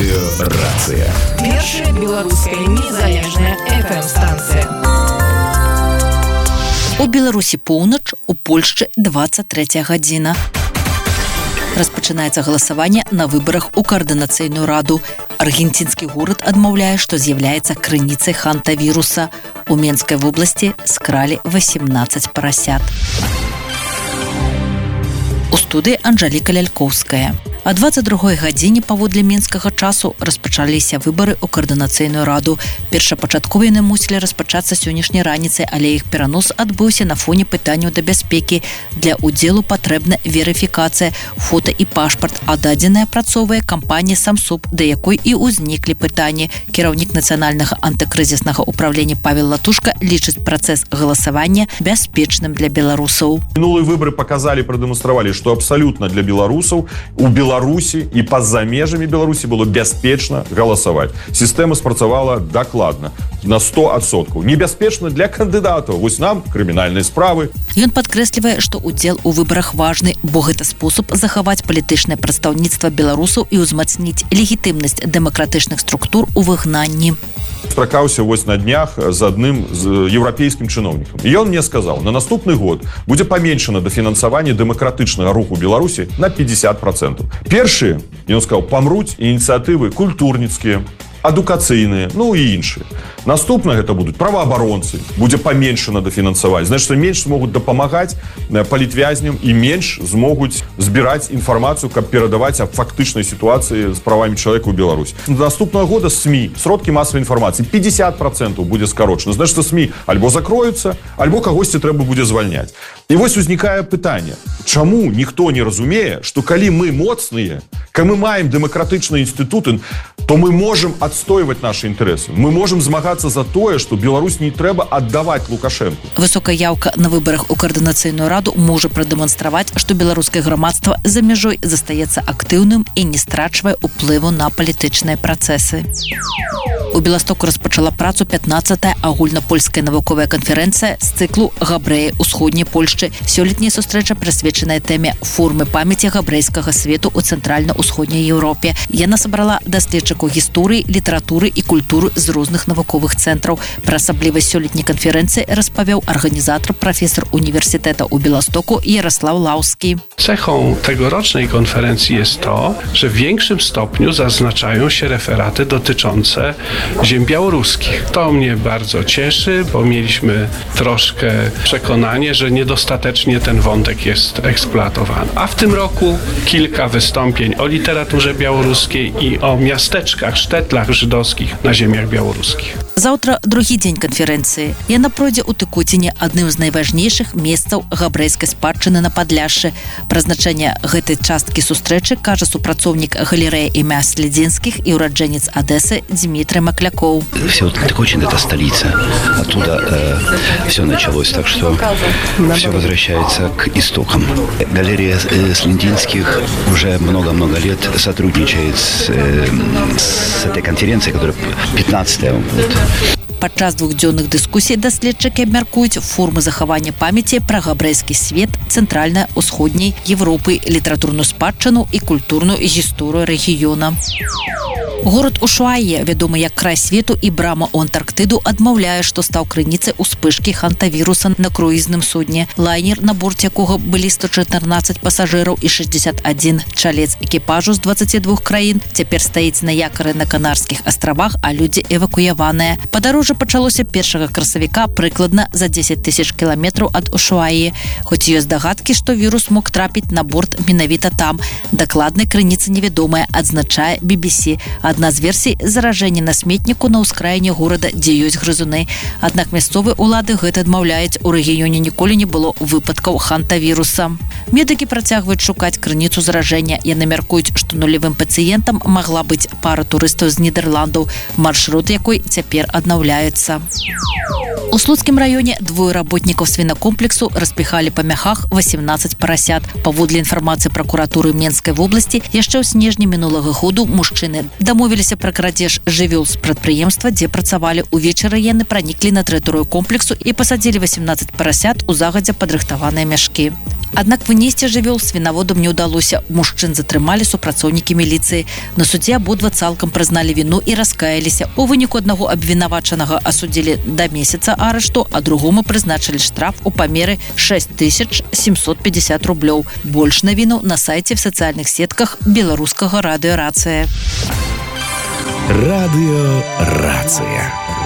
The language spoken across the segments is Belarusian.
Радыёрацыя. Першая беларуская незалежная FM-станцыя. У Беларусі поўнач, у Польшчы 23 гадзіна. Распачынаецца галасаванне на выбарах у каардынацыйную раду. Аргенцінскі горад адмаўляе, што з'яўляецца крыніцай хантавіруса. У Менскай вобласці скралі 18 парасят. У студыі Анжаліка Лялькоўская. А 22 гадзіне паводле мінскага часу распачаліся выбары ў каардынацыйную раду. Першапачаткова яны мусілі распачацца сённяшняй раніцай, але іх перанос адбыўся на фоне пытанняў да бяспекі. Для ўдзелу патрэбна верыфікацыя, фота і пашпарт, а дадзеная працоўвае кампанія «Самсуб», да якой і ўзніклі пытанні. Кіраўнік нацыянальнага антыкрызіснага ўправлення Павел Латушка лічыць працэс галасавання бяспечным для беларусаў. Мінулыя выбары паказалі, прадэманстравалі, што абсалютна для беларусаў у Беларусі і па-за межамі Беларусі было бяспечна галасаваць. Сістэма спрацавала дакладна, на 100%. Небяспечна для кандыдатаў. Вось нам крымінальныя справы. Ён падкрэслівае, што ўдзел у выбарах важны, бо гэта спосаб захаваць палітычнае прадстаўніцтва беларусаў і ўзмацніць легітымнасць дэмакратычных структур у выгнанні. Сустракаўся вось на днях з адным з еўрапейскім чыноўнікам. І ён мне сказаў, на наступны год будзе паменшана дафінансаванне дэмакратычнага руху Беларусі на 50%. Першыя, ён сказаў, памруць ініцыятывы культурніцкія, адукацыйныя, ну і іншыя. Наступна гэта будуць праваабаронцы, будзе паменшана дафінансаваць. Значыць, менш змогуць дапамагаць палітвязням і менш змогуць збіраць інфармацыю, каб перадаваць аб фактычнай сітуацыі з правамі чалавека ў Беларусі. До наступнага года СМІ, сродкі масавай інфармацыі, 50% будзе скарочана. Значыць, СМІ альбо закроюцца, альбо кагосьці трэба будзе звальняць. І вось узнікае пытанне, чаму ніхто не разумее, што калі мы моцныя, калі мы маем дэмакратычныя інстытуты, то мы можам адстойваць нашы інтарэсы. Мы можам змагацца за тое, што Беларусь не трэба аддаваць Лукашэнку. Высокая яўка на выбарах у каардынацыйную раду можа прадэманстраваць, што беларускае грамадства за мяжой застаецца актыўным і не страчвае ўплыву на палітычныя працэсы. У Беластоку распачала працу 15-я агульнапольская навуковая канферэнцыя з цыклу «Габрэі ўсходняй Польшчы». Сёлетняя сустрэча прысвечаная тэме формы памяці габрэйскага свету ў цэнтральна-ўсходняй Еўропе. Яна сабрала даследчыкаў гісторыі, літаратуры і культуры з розных навуковых цэнтраў. Пра асаблівасць сёлетняй канферэнцыі распавёў арганізатар, прафесор універсітэта ў Беластоку Jarosław Lawski. Cechą tegorocznej konferencji jest to, że w większym stopniu zaznaczają się referaty dotyczące ziem białoruskich. To mnie bardzo cieszy, bo mieliśmy troszkę przekonanie, że niedostatecznie ten wątek jest eksploatowany. A w tym roku kilka wystąpień o literaturze białoruskiej i o miasteczkach, sztetlach żydowskich na ziemiach białoruskich. Заўтра другі дзень канферэнцыі. Яна пройдзе ў Тыкуціне, адным з найважнейшых месцаў габрэйскай спадчыны на Падляшшы. Пра значэнне гэтай часткі сустрэчы кажа супрацоўнік галерэі імя Следзінскіх і ураджэнец Одессы Дмитрий Макляков. Все Тыкуцин — это столица. Оттуда все началось, так что все возвращается к истокам. Галерея Следзінских уже много-много лет сотрудничает с этой конференцией, которая 15-я год. Падчас двухдзённых дыскусій даследчыкі абмяркуюць формы захавання памяці пра габрэйскі свет цэнтральна-ўсходняй Европы, літаратурную спадчыну і культурную гісторыю рэгіёна. Горад Ушуае, вядомы як край свету і брама ў Антарктыду, адмаўляе, што стаў крыніцай успышкі хантавіруса на круізным судне. Лайнер, на борце якога былі 114 пасажыраў і 61 чалец экіпажу з 22 краін, цяпер стаіць на якары на Канарскіх астравах, а людзі эвакуяваныя. Падарожжа пачалося 1 красавіка прыкладна за 10 000 кіламетраў ад Ушуае. Хоць ёсць дагадкі, што вірус мог трапіць на борт менавіта там. Дакладнай крыніцы невядомая, адзначае BBC. Адна з версій – заражэнне на сметніку на ўскраіне горада, дзе ёсць грызуны. Аднак мясцовыя ўлады гэта адмаўляюць. У рэгіёне ніколі не было выпадкаў хантавіруса. Медыкі працягваюць шукаць крыніцу заражэння. Яны мяркуюць, што нулевым пацыентам магла быць пара турыстаў з Нідерландаў, маршрут якой цяпер аднаўляецца. У Слуцкім раёне двое работнікаў свінакомплексу распіхалі па мяхах 18 парасят. Паводле інфармацыі пракуратуры Менскай вобласці, яшчэ ў снежні мінулага году мужчыны Дамовіліся пра крадзеж жывёл з прадпрыемства, дзе працавалі. Увечары яны праніклі на тэрыторыю комплексу і пасадзілі 18 парасят у загадзя падрыхтаваныя мяшкі. Аднак вынесці жывёл свінаводам не ўдалося. Мужчын затрымалі супрацоўнікі міліцыі. На судзе абодва цалкам прызналі віну і раскаяліся. У выніку аднаго абвінавачанага асудзілі да месяца арышту, а другому прызначылі штраф у памеры 6750 рублёў. Больш навіну на сайце в сацыяльных сетках беларускага радыё «Рацыя». Радыё «Рацыя».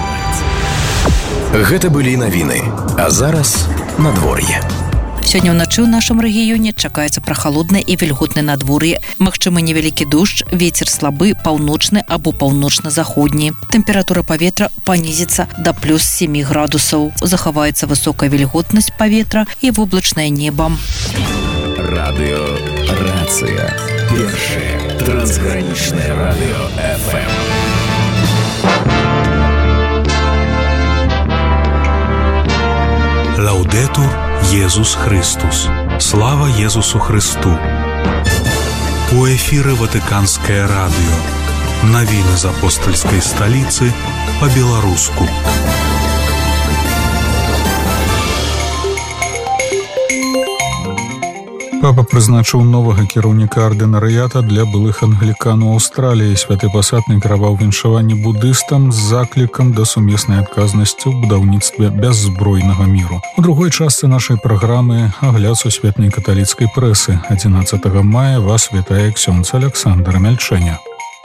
Гэта былі навіны. А зараз надвор'е. Сёння ўначы ў нашым рэгіёне чакаецца прахалоднае і вільготнае надвор'е. Магчымы невялікі дождж, вецер слабы, паўночны або паўночна-заходні. Тэмпература паветра панізіцца да плюс 7 градусаў. Захаваецца высокая вільготнасць паветра і воблачнае неба. Радыё «Рацыя». Першае трансгранічнае радыё FM. Лаудетур Єсус Христос. Слава Єсусу Христу. У эфіры Ватыканскае радыё. Навіны з апостальскай сталіцы па-беларуску. Папа прызначыў новага кіраўніка ардынарыята для былых англікан у Аўстраліі. Святы пасад накіраваў віншаванне будыстам з заклікам да сумеснай адказнасці ў будаўніцтве бяззбройнага міру. У другой частцы нашай праграмы агляд сусветнай каталіцкай прэсы. 11 мая вас вітае ксёндз Александр Мяльчэня.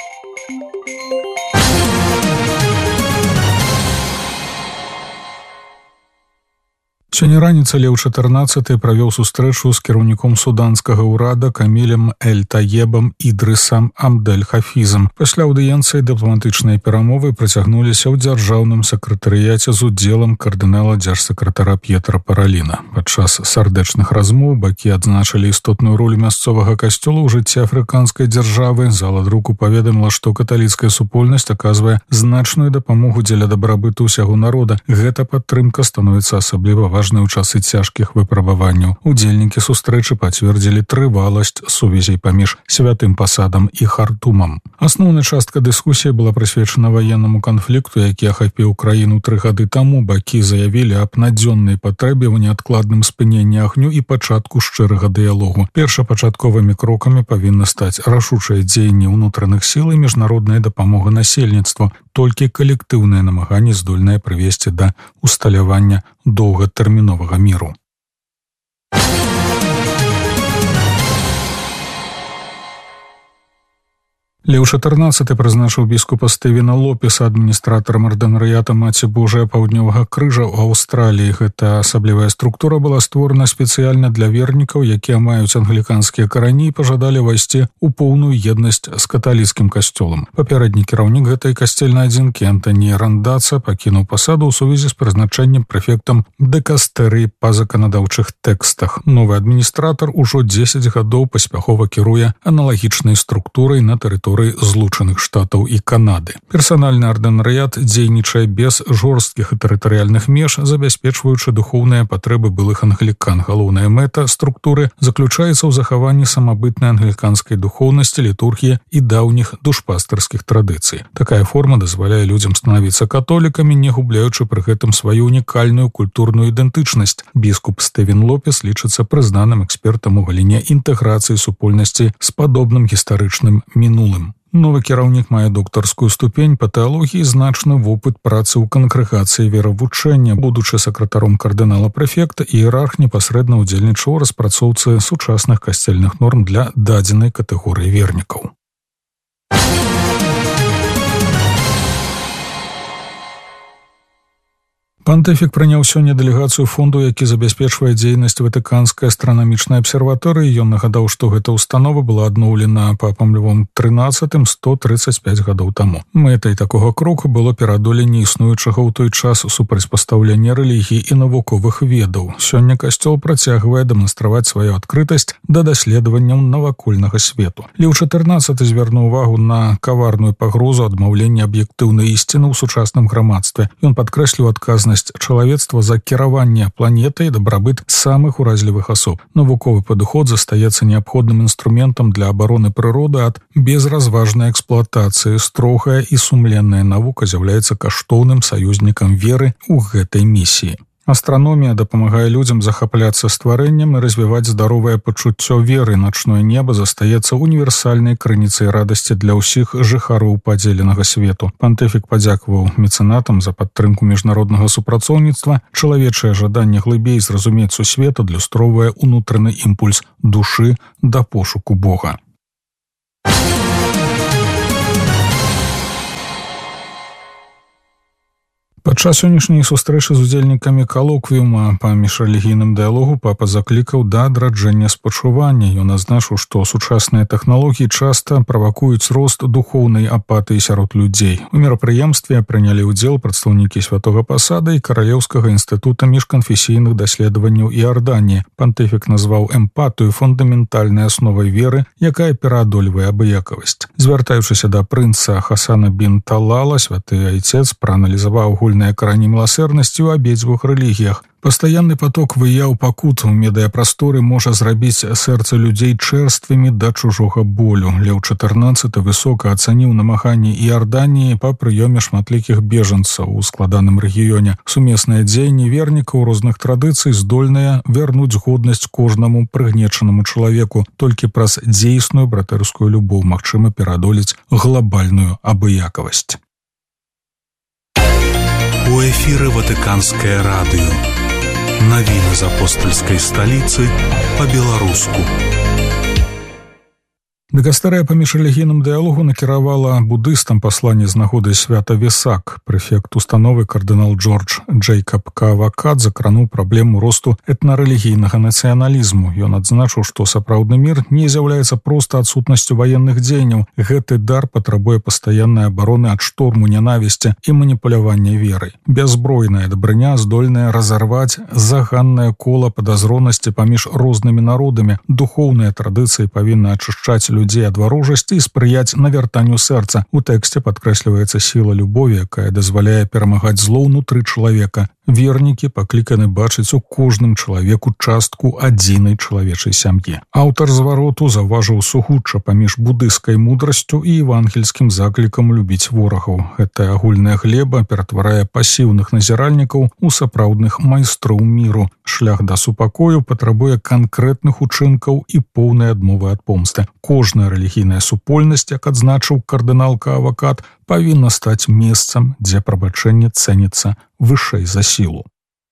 Сёння раніца Леў XIV правёў сустрэчу з кіраўніком суданскага ўрада Камілем Эль-Таебам Ідрысам Амдэль-Хафізам. Пасля аўдыенцыі дыпламатычныя перамовы працягнуліся ў дзяржаўным сакратарыяце з удзелам кардынала дзяржсакратара П'етра Параліна. Падчас сардэчных размоў бакі адзначылі істотную ролю мясцовага касцёла ў жыцці афрыканскай дзяржавы. Зала друку паведаміла, што каталіцкая супольнасць аказвае значную дапамогу дзеля дабрабыту ўсяго народа. Гэта падтрымка становіцца асабліва важнай у часы цяжкіх выпрабаванняў. Удзельнікі сустрэчы пацвердзілі трываласць сувязей паміж святым пасадам і Хартумам. Асноўная частка дыскусіі была прысвечана ваеннаму канфлікту, які ахапіў краіну 3 гады таму. Бакі заявілі аб надзённай патрэбе ў неадкладным спыненні агню і пачатку шчырага дыялогу. Першапачатковымі крокамі павінны стаць рашучыя дзеянні ўнутраных сіл і міжнародная дапамога насельніцтву. Толькі калектыўныя намаганні здольныя прывесці да усталявання доўгатэрміновага міру. Леў XIV прызначыў біскупа Стэвена Лопеса адміністратарам ардынарыята Маці Божая Паўднёвага крыжа ў Аўстраліі. Гэта асаблівая структура была створана спецыяльна для вернікаў, якія маюць англіканскія карані і пажадалі ўвайсці ў поўную еднасць з каталіцкім касцёлам. Папярэдні кіраўнік гэтай касцельнай адзінкі Антані Рандацця пакінуў пасаду ў сувязі з прызначэннем прэфектам дэкастэрыі па заканадаўчых тэкстах. Новы адміністратар ужо 10 гадоў паспяхова кіруе аналагічнай структурай на тэрыторыі Злучаных Штатаў і Канады. Персанальны ардынарыят дзейнічае без жорсткіх і тэрытарыяльных меж, забяспечваючы духоўныя патрэбы былых англікан. Галоўная мэта структуры заключаецца ў захаванні самабытнай англіканскай духоўнасці, літургіі і даўніх душпастырскіх традыцый. Такая форма дазваляе людзям станавіцца католікамі, не губляючы пры гэтым сваю унікальную культурную ідэнтычнасць. Біскуп Стэвен Лопес лічыцца прызнаным экспертам у галіне інтэграцыі супольнасці з падобным гістарычным мінулым. Новы кіраўнік мае доктарскую ступень па тэалогіі, значны вопыт працы ў кангрэгацыі веравучэння. Будучы сакратаром кардынала-прэфекта, іерарх непасрэдна ўдзельнічаў у распрацоўцы сучасных касцельных норм для дадзенай катэгорыі вернікаў. Пантыфік прыняў сёння дэлегацыю фонду, які забяспечвае дзейнасць Ватыканскай астранамічнай абсерваторыі. Ён нагадаў, што гэта ўстанова была адноўлена папам Львом XIII 135 гадоў таму. Мэтай такога кроку было пераадоленне існуючага ў той час супрацьпастаўлення рэлігіі і навуковых ведаў. Сёння касцёл працягвае дэманстраваць сваю адкрытасць да даследаванняў навакольнага свету. Леў XIV звярнуў увагу на каварную пагрозу адмаўлення аб'ектыўнай ісціны ў сучасным грамадстве. Ён падкрэсліў адказнасць адказнасць чалавецтва за кіраванне планетай і дабрабыт самых уразлівых асоб. Навуковы падыход застаецца неабходным інструментам для абароны прыроды ад безразважнай эксплуатацыі. Строгая і сумленная навука з'яўляецца каштоўным саюзнікам веры ў гэтай місіі. Астраномія дапамагае людзям захапляцца стварэннем і развіваць здаровае пачуццё веры. Начное неба застаецца універсальнай крыніцай радасці для ўсіх жыхароў падзеленага свету. Пантыфік падзякаваў мецэнатам за падтрымку міжнароднага супрацоўніцтва. Чалавечае жаданне глыбей зразумець сусвет адлюстроўвае унутраны імпульс душы да пошуку Бога. Падчас сённяшняй сустрэчы з удзельнікамі калоквіума па міжрэлігійным дыялогу папа заклікаў да адраджэння спачування. Ён адзначыў, што сучасныя тэхналогіі часта правакуюць рост духоўнай апатыі сярод людзей. У мерапрыемстве прынялі ўдзел прадстаўнікі святога пасада і Каралеўскага інстытута міжканфесійных даследаванняў Іорданіі. Пантыфік назваў эмпатыю фундаментальнай асновай веры, якая пераадольвае абыякавасць. Звяртаючыся да прынца Хасана бін Талала, святы айцец прааналізаваў карані міласэрнасці ў абедзвюх рэлігіях. Пастаянны поток выяў пакут у медыяпрасторы можа зрабіць сэрца людзей чэрствымі да чужога болю. Леў XIV высока ацаніў намаганні Іорданіі па прыёме шматлікіх бежанцаў у складаным рэгіёне. Сумесныя дзеянні вернікаў розных традыцый здольныя вярнуць годнасць кожнаму прыгнечанаму чалавеку. Толькі праз дзейсную братэрскую любоў магчыма пераадолець глобальную абыякавасць. У эфіры Ватыканскае радыё. Навіны з апостальскай сталіцы па-беларуску. Дыкастэрыя па міжрэлігійным дыялогу накіравала будыстам пасланне з нагоды свята Весак. Прэфект установы кардынал Джордж Джейкаб Кавакат закрануў праблему росту этнарэлігійнага нацыяналізму. Ён адзначыў, што сапраўдны мір не з'яўляецца проста адсутнасцю ваенных дзеянняў. Гэты дар патрабуе пастаяннай абароны ад шторму нянавісці і маніпулявання верай. Бяззбройная дабрыня здольная разарваць заганнае кола падазронасці паміж рознымі народамі. Духоўныя традыцыі павінны ачышчаць людзей ад варожасці і спрыяць навяртанню сэрца. У тэксце падкрэсліваецца сіла любові, якая дазваляе перамагаць зло ўнутры чалавека. Вернікі пакліканы бачыць у кожным чалавеку частку адзінай чалавечай сям'і. Аўтар звароту заўважыў сугучча паміж будысцкай мудрасцю і евангельскім заклікам любіць ворагаў. Гэтая агульная глеба ператварае пасіўных назіральнікаў у сапраўдных майстроў міру. Шлях да супакою патрабуе канкрэтных учынкаў і поўнай адмовы ад помсты. Кожная рэлігійная супольнасць, як адзначыў кардынал Кавакат, павінна стаць месцам, дзе прабачэнне цэніцца вышэй за сілу.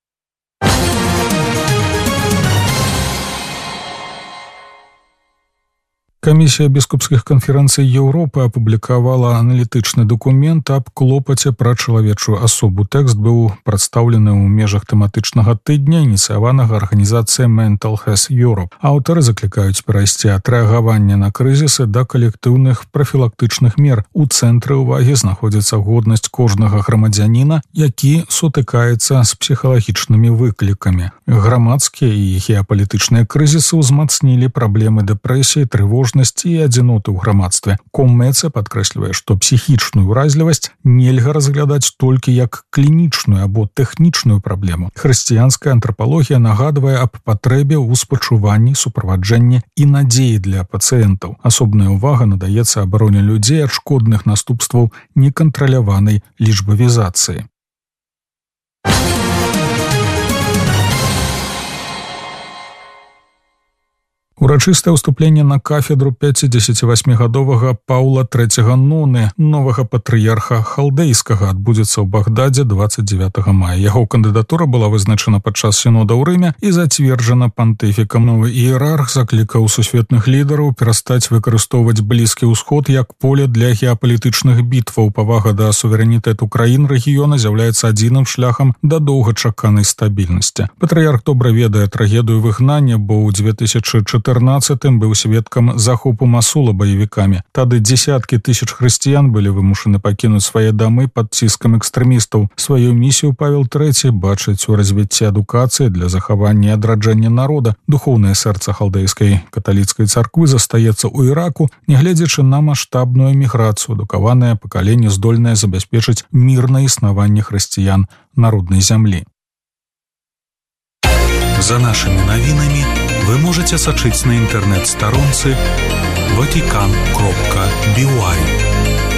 Камісія біскупскіх канферэнцый Еўропы апублікавала аналітычны дакумент аб клопаце пра чалавечую асобу. Тэкст быў прадстаўлены ў межах тэматычнага тыдня, ініцыяванага арганізацыяй Mental Health Europe. Аўтары заклікаюць перайсці ад рэагавання на крызісы да калектыўных прафілактычных мер. У цэнтры ўвагі знаходзіцца годнасць кожнага грамадзяніна, які сутыкаецца з псіхалагічнымі выклікамі. Грамадскія і геапалітычныя крызісы ўзмацнілі праблемы дэпрэсіі, трывожнасці і адзіноты ў грамадстве. Коммэце падкрэслівае, што псіхічную ўразлівасць нельга разглядаць толькі як клінічную або тэхнічную праблему. Хрысціянская антрапалогія нагадвае аб патрэбе ў спачуванні, суправаджэнні і надзеі для пацыентаў. Асобная ўвага надаецца абароне людзей ад шкодных наступстваў некантраляванай лічбавізацыі. Урачыстае ўступленне на кафедру 58-гадовага Паўла III Ноны, новага патрыярха халдэйскага, адбудзецца ў Багдадзе 29 мая. Яго кандыдатура была вызначана падчас сінода ў Рыме і зацверджана пантыфікам. Новы іерарх заклікаў сусветных лідараў перастаць выкарыстоўваць Блізкі ўсход як поле для геапалітычных бітваў. Павага да суверэнітэту краін рэгіёна з'яўляецца адзіным шляхам да доўгачаканай стабільнасці. Патрыярх добра ведае трагедыю выгнання, бо ў 2014 14-м быў сведкам захопу Масула баевікамі. Тады дзесяткі тысяч хрысціян былі вымушаны пакінуць свае дамы пад ціскам экстрэмістаў. Сваю місію Павел III бачыць у развіцці адукацыі для захавання і адраджэння народа. Духоўнае сэрца халдэйскай каталіцкай царквы застаецца ў Іраку, нягледзячы на маштабную эміграцыю, адукаванае пакаленне здольнае забяспечыць мірнае існаванне хрысціян на роднай зямлі. За нашими новинами вы можете сочинить на интернет-сторонце vatican.by.